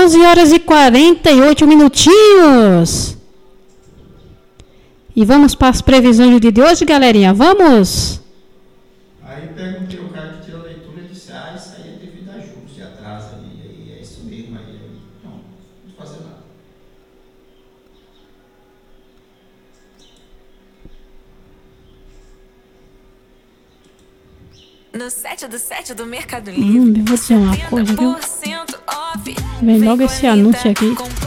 11h48. E vamos para as previsões do dia de hoje, galerinha. Vamos? Aí perguntei o cara que tirou a leitura e disse, isso aí é devido a juros de atraso ali. Aí é isso mesmo. Aí não fazer nada. No 7 do Mercado Livre, vou dizer uma coisa, viu? Vem logo esse anúncio aqui.